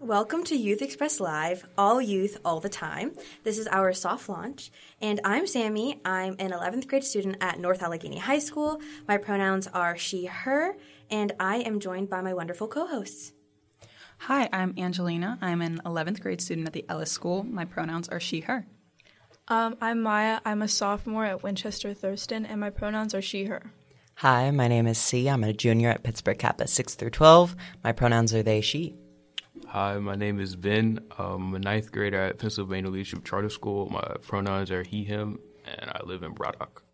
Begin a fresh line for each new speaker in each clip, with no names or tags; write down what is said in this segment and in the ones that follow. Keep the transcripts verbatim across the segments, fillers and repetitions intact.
Welcome to Youth Express Live, all youth, all the time. This is our soft launch, and I'm Sammy. I'm an eleventh grade student at North Allegheny High School. My pronouns are she, her, and I am joined by my wonderful co-hosts.
Hi, I'm Angelina. I'm an eleventh grade student at the Ellis School. My pronouns are she, her.
Um, I'm Maya. I'm a sophomore at Winchester Thurston, and my pronouns are she, her.
Hi, my name is C. I'm a junior at Pittsburgh Kappa six through twelve. My pronouns are they, she.
Hi, my name is Ben. I'm a ninth grader at Pennsylvania Leadership Charter School. My pronouns are he, him, and I live in Braddock.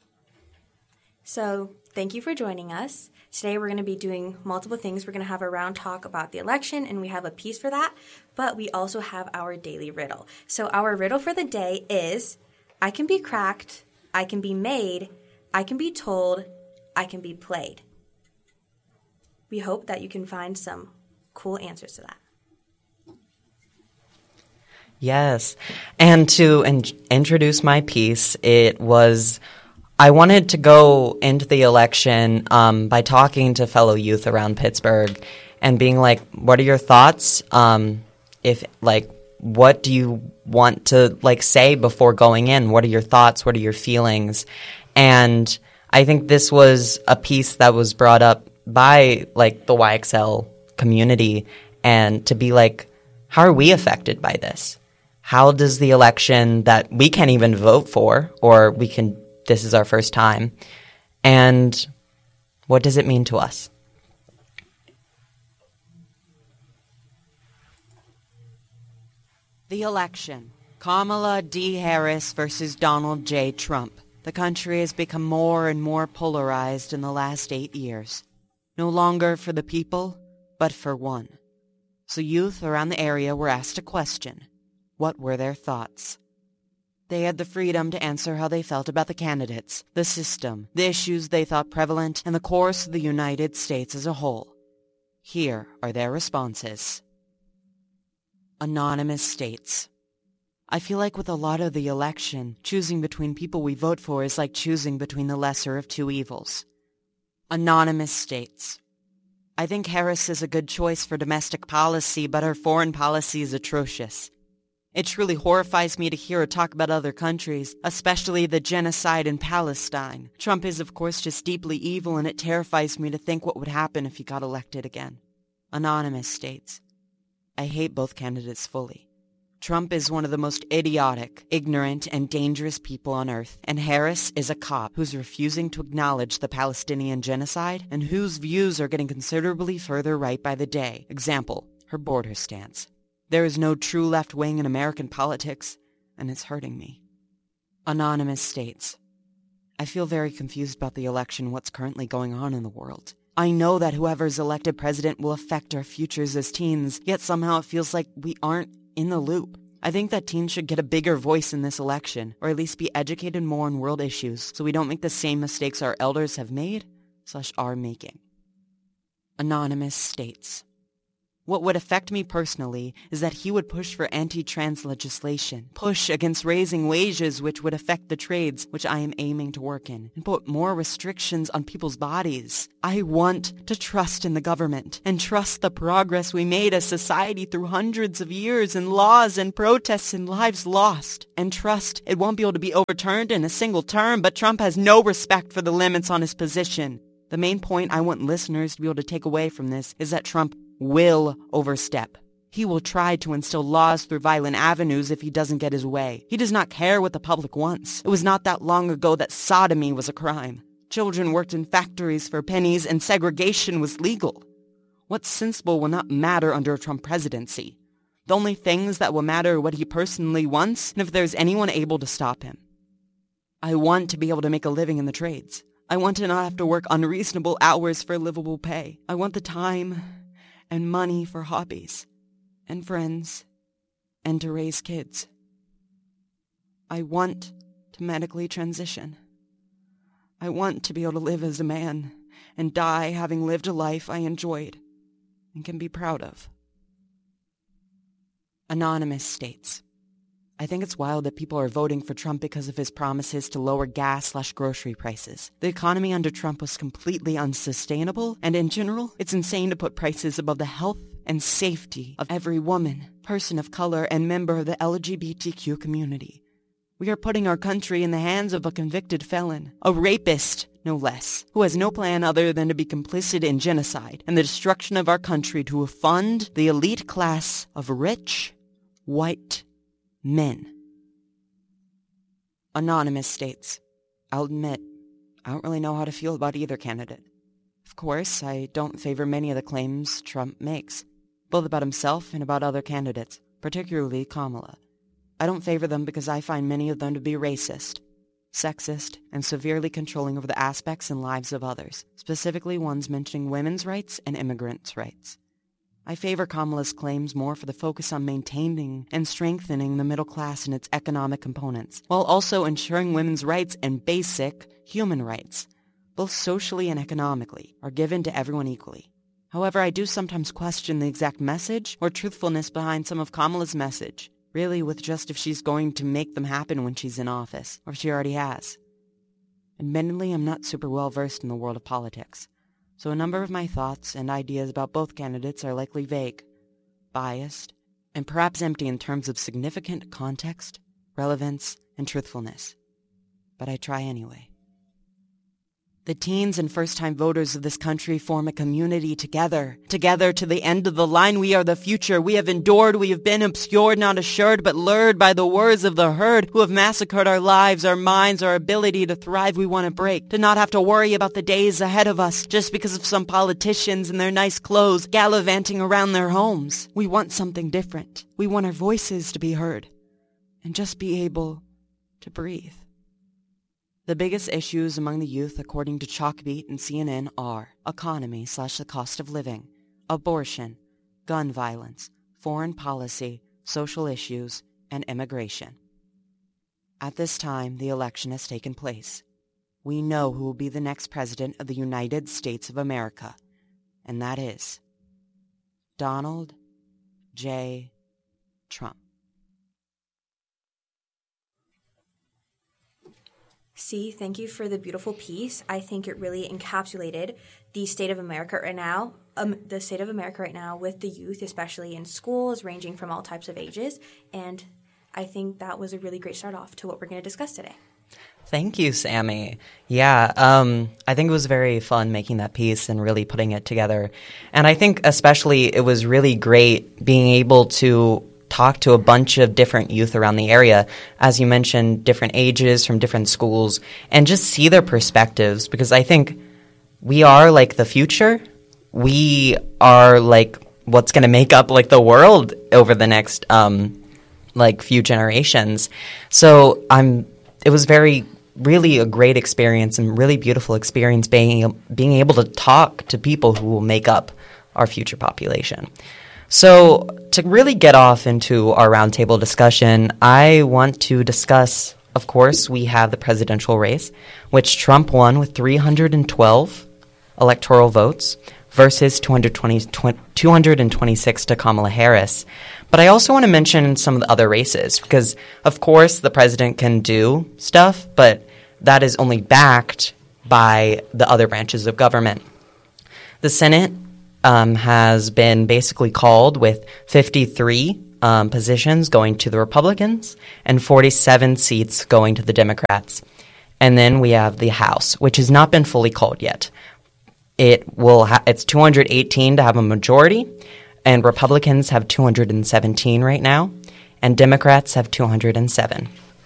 So, thank you for joining us. Today we're going to be doing multiple things. We're going to have a round talk about the election, and we have a piece for that, but we also have our daily riddle. So our riddle for the day is, I can be cracked, I can be made, I can be told, I can be played. We hope that you can find some cool answers to that.
Yes. And to in- introduce my piece, it was I wanted to go into the election um, by talking to fellow youth around Pittsburgh and being like, what are your thoughts? Um, if like, what do you want to like say before going in? What are your thoughts? What are your feelings? And I think this was a piece that was brought up by like the Y X L community, and to be like, how are we affected by this? How does the election that we can't even vote for, or we can, this is our first time, and what does it mean to us? The election. Kamala D. Harris versus Donald J. Trump. The country has become more and more polarized in the last eight years. No longer for the people, but for one. So youth around the area were asked a question. What were their thoughts? They had the freedom to answer how they felt about the candidates, the system, the issues they thought prevalent, and the course of the United States as a whole. Here are their responses. Anonymous states, I feel like with a lot of the election, choosing between people we vote for is like choosing between the lesser of two evils. Anonymous states, I think Harris is a good choice for domestic policy, but her foreign policy is atrocious. It truly horrifies me to hear her talk about other countries, especially the genocide in Palestine. Trump is, of course, just deeply evil, and it terrifies me to think what would happen if he got elected again. Anonymous states, I hate both candidates fully. Trump is one of the most idiotic, ignorant, and dangerous people on earth, and Harris is a cop who's refusing to acknowledge the Palestinian genocide and whose views are getting considerably further right by the day. Example, her border stance. There is no true left wing in American politics, and it's hurting me. Anonymous states, I feel very confused about the election, what's currently going on in the world. I know that whoever's elected president will affect our futures as teens, yet somehow it feels like we aren't in the loop. I think that teens should get a bigger voice in this election, or at least be educated more on world issues, so we don't make the same mistakes our elders have made, slash are making. Anonymous states, what would affect me personally is that he would push for anti-trans legislation, push against raising wages which would affect the trades which I am aiming to work in, and put more restrictions on people's bodies. I want to trust in the government and trust the progress we made as society through hundreds of years and laws and protests and lives lost, and trust it won't be able to be overturned in a single term, but Trump has no respect for the limits on his position. The main point I want listeners to be able to take away from this is that Trump will overstep. He will try to instill laws through violent avenues if he doesn't get his way. He does not care what the public wants. It was not that long ago that sodomy was a crime. Children worked in factories for pennies and segregation was legal. What's sensible will not matter under a Trump presidency. The only things that will matter are what he personally wants and if there's anyone able to stop him. I want to be able to make a living in the trades. I want to not have to work unreasonable hours for livable pay. I want the time and money for hobbies, and friends, and to raise kids. I want to medically transition. I want to be able to live as a man and die having lived a life I enjoyed and can be proud of. Anonymous states, I think it's wild that people are voting for Trump because of his promises to lower gas slash grocery prices. The economy under Trump was completely unsustainable, and in general, it's insane to put prices above the health and safety of every woman, person of color, and member of the L G B T Q community. We are putting our country in the hands of a convicted felon, a rapist, no less, who has no plan other than to be complicit in genocide and the destruction of our country to fund the elite class of rich, white men. Anonymous states, I'll admit, I don't really know how to feel about either candidate. Of course, I don't favor many of the claims Trump makes, both about himself and about other candidates, particularly Kamala. I don't favor them because I find many of them to be racist, sexist, and severely controlling over the aspects and lives of others, specifically ones mentioning women's rights and immigrants' rights. I favor Kamala's claims more for the focus on maintaining and strengthening the middle class and its economic components, while also ensuring women's rights and basic human rights, both socially and economically, are given to everyone equally. However, I do sometimes question the exact message or truthfulness behind some of Kamala's message, really with just if she's going to make them happen when she's in office, or if she already has. Admittedly, I'm not super well versed in the world of politics, so a number of my thoughts and ideas about both candidates are likely vague, biased, and perhaps empty in terms of significant context, relevance, and truthfulness. But I try anyway. The teens and first-time voters of this country form a community together. Together to the end of the line, we are the future. We have endured, we have been obscured, not assured, but lured by the words of the herd who have massacred our lives, our minds, our ability to thrive we want to break. To not have to worry about the days ahead of us just because of some politicians in their nice clothes gallivanting around their homes. We want something different. We want our voices to be heard and just be able to breathe. The biggest issues among the youth, according to Chalkbeat and C N N, are economy slash the cost of living, abortion, gun violence, foreign policy, social issues, and immigration. At this time, the election has taken place. We know who will be the next president of the United States of America, and that is Donald J. Trump.
C, thank you for the beautiful piece. I think it really encapsulated the state of America right now, um, the state of America right now with the youth, especially in schools, ranging from all types of ages. And I think that was a really great start off to what we're going to discuss today.
Thank you, Sammy. Yeah, um, I think it was very fun making that piece and really putting it together. And I think especially it was really great being able to talk to a bunch of different youth around the area, as you mentioned, different ages from different schools, and just see their perspectives, because I think we are like the future. We are like what's going to make up like the world over the next um, like few generations. So I'm. It was very, really a great experience and really beautiful experience being being able to talk to people who will make up our future population. So to really get off into our roundtable discussion, I want to discuss, of course, we have the presidential race, which Trump won with three hundred twelve electoral votes versus two hundred twenty, two hundred twenty-six to Kamala Harris. But I also want to mention some of the other races because, of course, the president can do stuff, but that is only backed by the other branches of government. The Senate Um, has been basically called with fifty-three um, positions going to the Republicans and forty-seven seats going to the Democrats. And then we have the House, which has not been fully called yet. It will ha- it's two hundred eighteen to have a majority, and Republicans have two hundred seventeen right now, and Democrats have two hundred seven.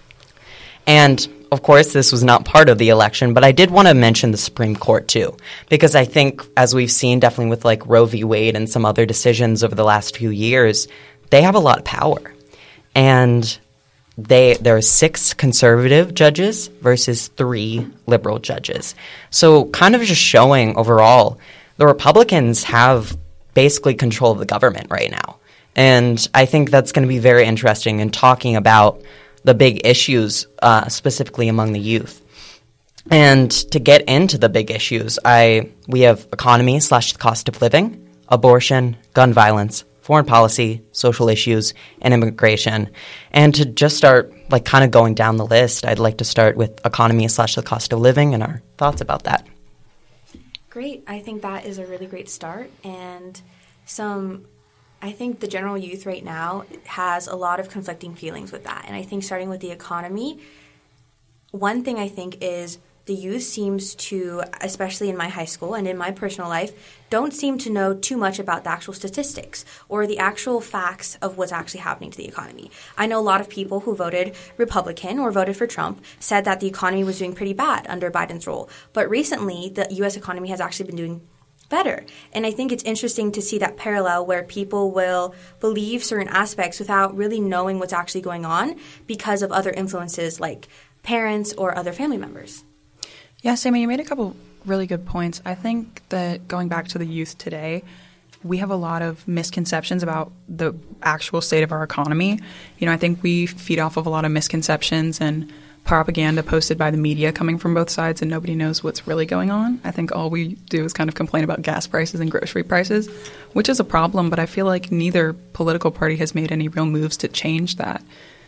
And of course, this was not part of the election, but I did want to mention the Supreme Court too, because I think, as we've seen definitely with like Roe v. Wade and some other decisions over the last few years, they have a lot of power. And they there are six conservative judges versus three liberal judges. So kind of just showing overall, the Republicans have basically control of the government right now. And I think that's going to be very interesting in talking about the big issues, uh, specifically among the youth. And to get into the big issues, I we have economy slash the cost of living, abortion, gun violence, foreign policy, social issues, and immigration. And to just start like kind of going down the list, I'd like to start with economy slash the cost of living and our thoughts about that.
Great. I think that is a really great start. And some, I think the general youth right now has a lot of conflicting feelings with that. And I think starting with the economy, one thing I think is the youth seems to, especially in my high school and in my personal life, don't seem to know too much about the actual statistics or the actual facts of what's actually happening to the economy. I know a lot of people who voted Republican or voted for Trump said that the economy was doing pretty bad under Biden's rule. But recently, the U S economy has actually been doing better. And I think it's interesting to see that parallel where people will believe certain aspects without really knowing what's actually going on because of other influences like parents or other family members.
Yeah, Sammy, you made a couple really good points. I think that going back to the youth today, we have a lot of misconceptions about the actual state of our economy. You know, I think we feed off of a lot of misconceptions and propaganda posted by the media coming from both sides, and nobody knows what's really going on. I think all we do is kind of complain about gas prices and grocery prices, which is a problem, but I feel like neither political party has made any real moves to change that.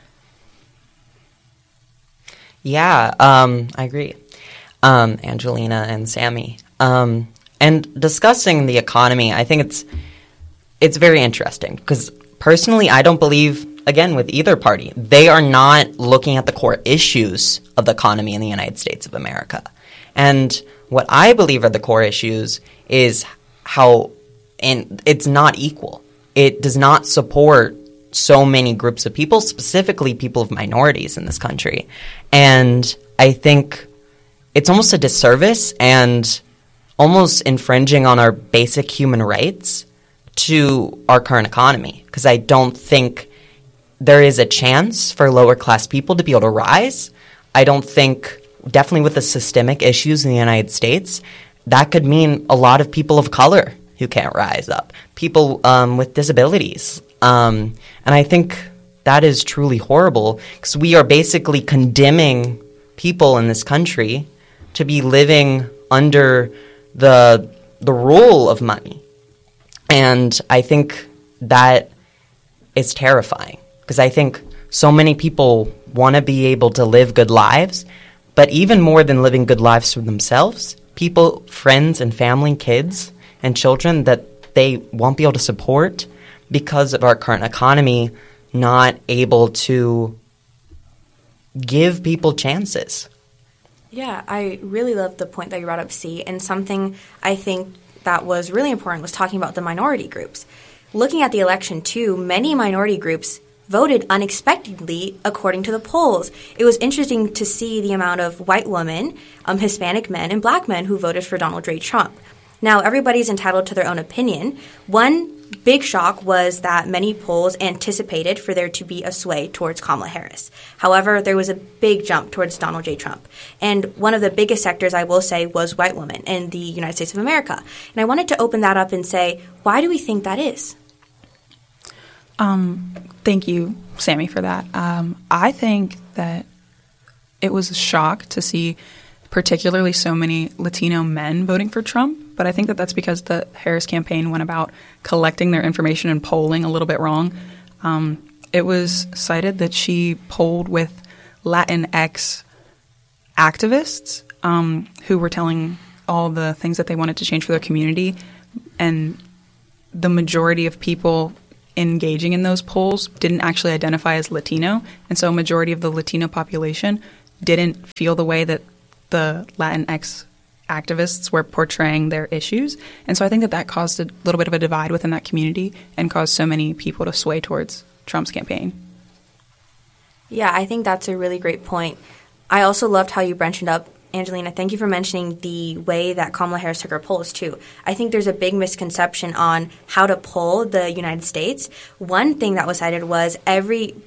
Yeah, um, I agree. Um, Angelina and Sammy. Um, and discussing the economy, I think it's it's very interesting because personally, I don't believe, again, with either party, they are not looking at the core issues of the economy in the United States of America. And what I believe are the core issues is how, and it's not equal. It does not support so many groups of people, specifically people of minorities in this country. And I think it's almost a disservice and almost infringing on our basic human rights to our current economy, because I don't think there is a chance for lower class people to be able to rise. I don't think, definitely with the systemic issues in the United States, that could mean a lot of people of color who can't rise up, people um, with disabilities. Um, and I think that is truly horrible because we are basically condemning people in this country to be living under the the rule of money. And I think that is terrifying because I think so many people want to be able to live good lives, but even more than living good lives for themselves, people, friends and family, kids and children that they won't be able to support because of our current economy not able to give people chances.
Yeah, I really love the point that you brought up, C. And something I think that was really important was talking about the minority groups. Looking at the election, too, many minority groups voted unexpectedly according to the polls. It was interesting to see the amount of white women, um, Hispanic men, and black men who voted for Donald J. Trump. Now, everybody's entitled to their own opinion. One big shock was that many polls anticipated for there to be a sway towards Kamala Harris. However, there was a big jump towards Donald J. Trump. And one of the biggest sectors, I will say, was white women in the United States of America. And I wanted to open that up and say, why do we think that is?
Um, thank you, Sammy, for that. Um, I think that it was a shock to see particularly so many Latino men voting for Trump. But I think that that's because the Harris campaign went about collecting their information and polling a little bit wrong. Um, it was cited that she polled with Latinx activists um, who were telling all the things that they wanted to change for their community. And the majority of people engaging in those polls didn't actually identify as Latino. And so a majority of the Latino population didn't feel the way that the Latinx activists were portraying their issues. And so I think that that caused a little bit of a divide within that community and caused so many people to sway towards Trump's campaign.
Yeah, I think that's a really great point. I also loved how you mentioned up, Angelina, thank you for mentioning the way that Kamala Harris took her polls, too. I think there's a big misconception on how to poll the United States. One thing that was cited was every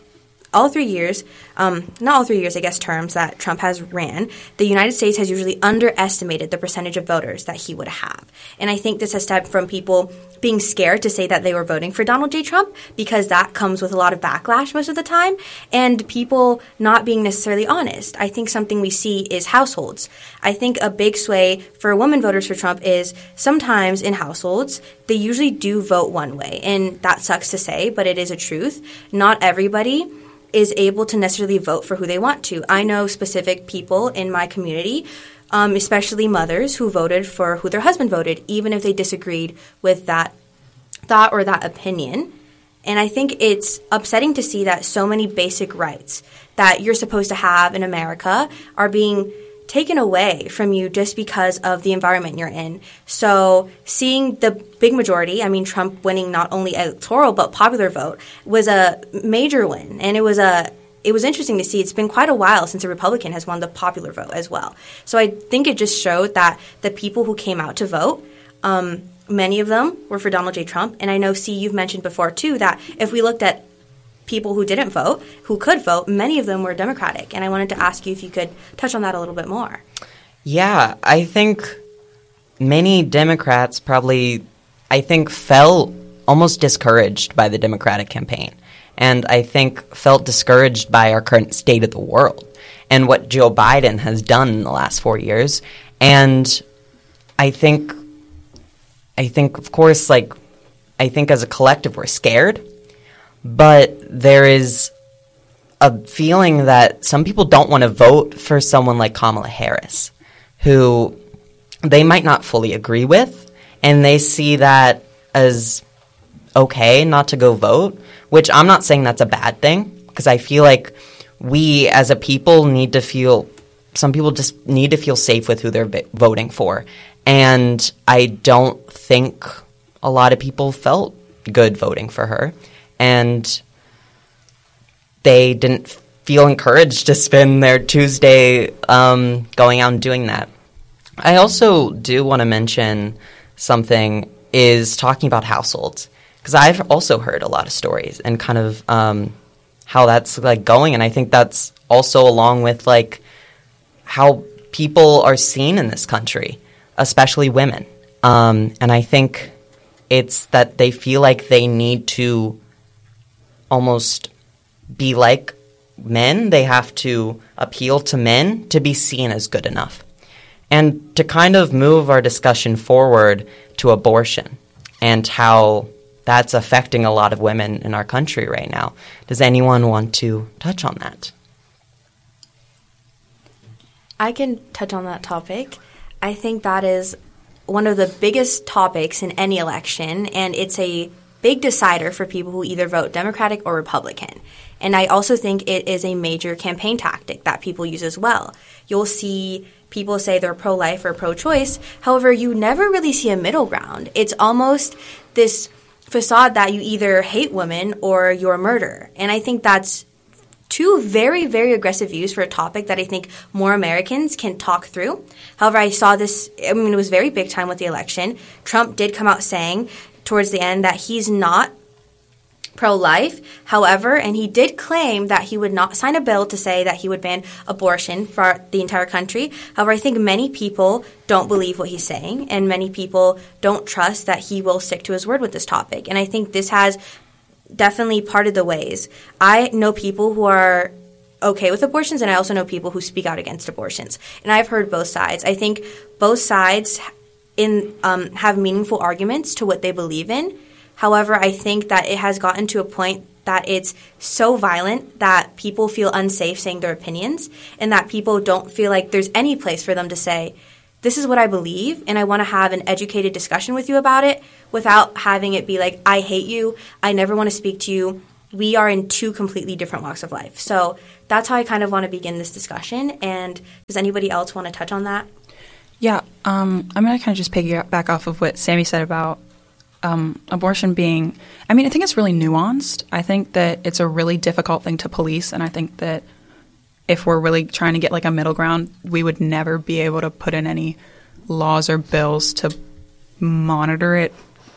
all three years, um, not all three years, I guess, terms that Trump has ran, the United States has usually underestimated the percentage of voters that he would have. And I think this has stemmed from people being scared to say that they were voting for Donald J. Trump because that comes with a lot of backlash most of the time, and people not being necessarily honest. I think something we see is households. I think a big sway for women voters for Trump is sometimes in households, they usually do vote one way. And that sucks to say, but it is a truth. Not everybody is able to necessarily vote for who they want to. I know specific people in my community, um, especially mothers, who voted for who their husband voted, even if they disagreed with that thought or that opinion. And I think it's upsetting to see that so many basic rights that you're supposed to have in America are being taken away from you just because of the environment you're in. So seeing the big majority, I mean, Trump winning not only electoral but popular vote was a major win. And it was a it was interesting to see. It's been quite a while since a Republican has won the popular vote as well. So I think it just showed that the people who came out to vote, um, many of them were for Donald J. Trump. And I know, C, you've mentioned before, too, that if we looked at people who didn't vote, who could vote, many of them were Democratic. And I wanted to ask you if you could touch on that a little bit more.
Yeah, I think many Democrats probably, I think, felt almost discouraged by the Democratic campaign. And I think felt discouraged by our current state of the world and what Joe Biden has done in the last four years. And I think, I think, of course, like, I think as a collective we're scared. But there is a feeling that some people don't want to vote for someone like Kamala Harris, who they might not fully agree with, and they see that as okay not to go vote, which I'm not saying that's a bad thing, because I feel like we as a people need to feel, some people just need to feel safe with who they're v- voting for. And I don't think a lot of people felt good voting for her. And they didn't feel encouraged to spend their Tuesday um, going out and doing that. I also do want to mention something is talking about households, because I've also heard a lot of stories and kind of um, how that's like going. And I think that's also along with like how people are seen in this country, especially women. Um, and I think it's that they feel like they need to almost be like men. They have to appeal to men to be seen as good enough. And to kind of move our discussion forward to abortion and how that's affecting a lot of women in our country right now. Does anyone want to touch on that?
I can touch on that topic. I think that is one of the biggest topics in any election, and it's a big decider for people who either vote Democratic or Republican. And I also think it is a major campaign tactic that people use as well. You'll see people say they're pro-life or pro-choice. However, you never really see a middle ground. It's almost this facade that you either hate women or you're a murderer. And I think that's two very, very aggressive views for a topic that I think more Americans can talk through. However, I saw this, I mean, it was very big time with the election. Trump did come out saying towards the end that he's not pro-life. However, and he did claim that he would not sign a bill to say that he would ban abortion for the entire country. However, I think many people don't believe what he's saying, and many people don't trust that he will stick to his word with this topic. And I think this has definitely parted the ways. I know people who are okay with abortions, and I also know people who speak out against abortions. And I've heard both sides. I think both sides in um, have meaningful arguments to what they believe in. However, I think that it has gotten to a point that it's so violent that people feel unsafe saying their opinions, and that people don't feel like there's any place for them to say, this is what I believe, and I want to have an educated discussion with you about it without having it be like, I hate you, I never want to speak to you. We are in two completely different walks of life. So that's how I kind of want to begin this discussion. And does anybody else want to touch on that?
Yeah, um, I'm going to kind of just piggyback off of what Sammy said about um, abortion being, I mean, I think it's really nuanced. I think that it's a really difficult thing to police, and I think that if we're really trying to get like a middle ground, we would never be able to put in any laws or bills to monitor it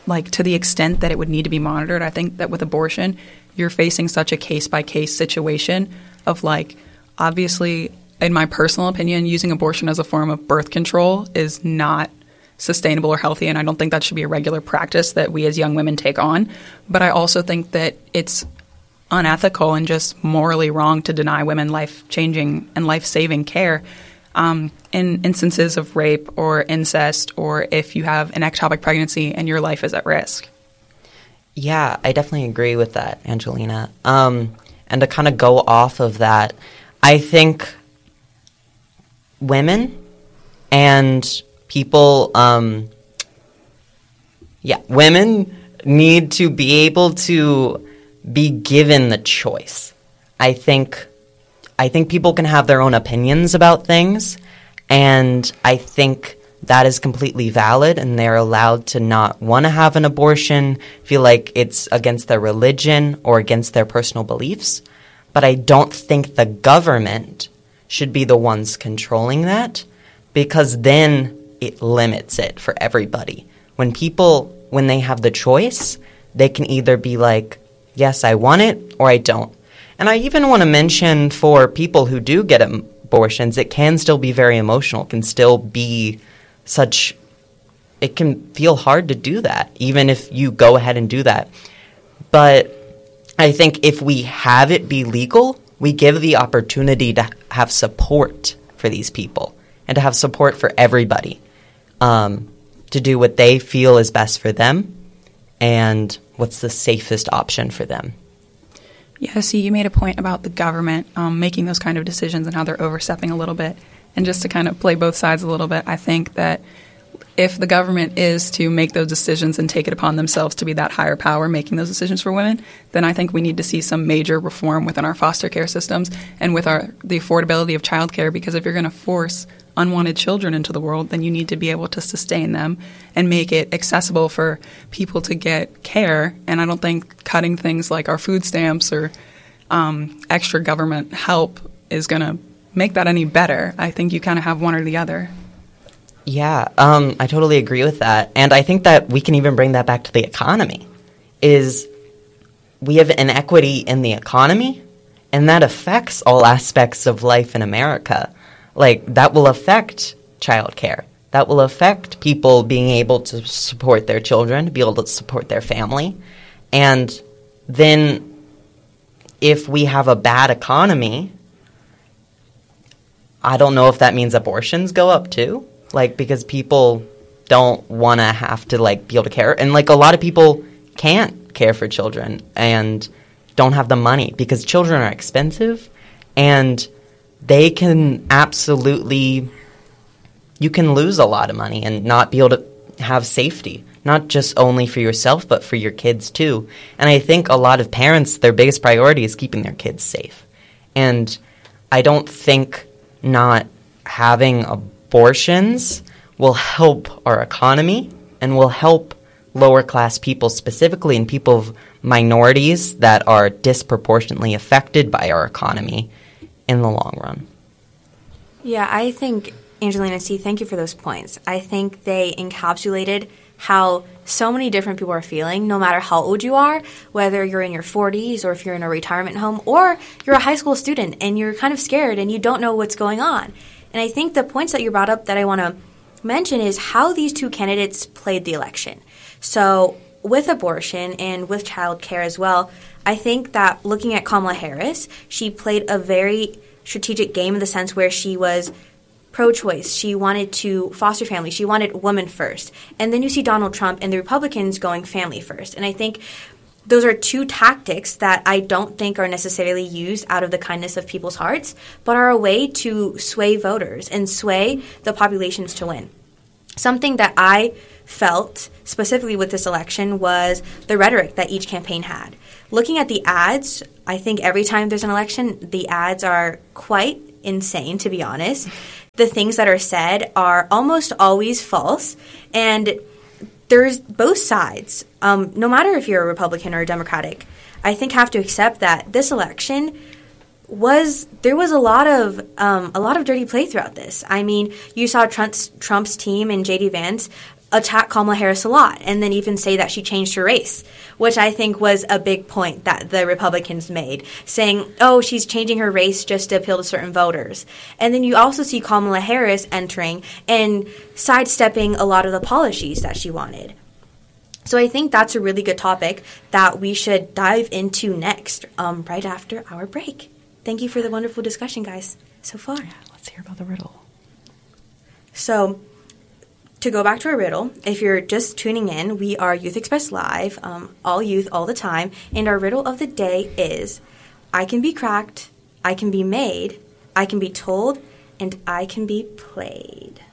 like to the extent that it would need to be monitored. I think that with abortion, you're facing such a case-by-case situation of like, obviously, in my personal opinion, using abortion as a form of birth control is not sustainable or healthy, and I don't think that should be a regular practice that we as young women take on. But I also think that it's unethical and just morally wrong to deny women life-changing and life-saving care um, in instances of rape or incest, or if you have an ectopic pregnancy and your life is at risk.
Yeah, I definitely agree with that, Angelina. Um, and to kind of go off of that, I think women and people, um, yeah, women need to be able to be given the choice. I think, I think people can have their own opinions about things, and I think that is completely valid, and they're allowed to not want to have an abortion, feel like it's against their religion or against their personal beliefs. But I don't think the government should be the ones controlling that, because then it limits it for everybody. When people, when they have the choice, they can either be like, yes, I want it, or I don't. And I even want to mention for people who do get abortions, it can still be very emotional. It can still be such, it can feel hard to do that, even if you go ahead and do that. But I think if we have it be legal, we give the opportunity to have support for these people and to have support for everybody um, to do what they feel is best for them and what's the safest option for them.
Yeah, see, you made a point about the government um, making those kind of decisions and how they're overstepping a little bit. And just to kind of play both sides a little bit, I think that if the government is to make those decisions and take it upon themselves to be that higher power making those decisions for women, then I think we need to see some major reform within our foster care systems and with our the affordability of childcare, because if you're going to force unwanted children into the world, then you need to be able to sustain them and make it accessible for people to get care. And I don't think cutting things like our food stamps or um, extra government help is going to make that any better. I think you kind of have one or the other.
Yeah, um, I totally agree with that. And I think that we can even bring that back to the economy, is we have inequity in the economy, and that affects all aspects of life in America. Like, that will affect childcare. That will affect people being able to support their children, to be able to support their family. And then if we have a bad economy, I don't know if that means abortions go up too. Like, because people don't want to have to, like, be able to care. And, like, a lot of people can't care for children and don't have the money because children are expensive, and they can absolutely, you can lose a lot of money and not be able to have safety, not just only for yourself, but for your kids too. And I think a lot of parents, their biggest priority is keeping their kids safe. And I don't think not having abortions will help our economy and will help lower class people specifically, and people of minorities that are disproportionately affected by our economy in the long run.
Yeah, I think, Angelina C., thank you for those points. I think they encapsulated how so many different people are feeling, no matter how old you are, whether you're in your forties or if you're in a retirement home or you're a high school student and you're kind of scared and you don't know what's going on. And I think the points that you brought up that I want to mention is how these two candidates played the election. So with abortion and with child care as well, I think that looking at Kamala Harris, she played a very strategic game in the sense where she was pro-choice. She wanted to foster family. She wanted women first. And then you see Donald Trump and the Republicans going family first. And I think those are two tactics that I don't think are necessarily used out of the kindness of people's hearts, but are a way to sway voters and sway the populations to win. Something that I felt specifically with this election was the rhetoric that each campaign had. Looking at the ads, I think every time there's an election, the ads are quite insane, to be honest. The things that are said are almost always false, and there's both sides. Um, no matter if you're a Republican or a Democratic, I think have to accept that this election was there was a lot of um, a lot of dirty play throughout this. I mean, you saw Trump's, Trump's team and J D Vance attack Kamala Harris a lot and then even say that she changed her race, which I think was a big point that the Republicans made, saying, oh, she's changing her race just to appeal to certain voters. And then you also see Kamala Harris entering and sidestepping a lot of the policies that she wanted. So I think that's a really good topic that we should dive into next, um, right after our break. Thank you for the wonderful discussion, guys, so far.
Yeah, let's hear about the riddle.
So, to go back to our riddle, if you're just tuning in, we are Youth Express Live, um, all youth, all the time, and our riddle of the day is, I can be cracked, I can be made, I can be told, and I can be played.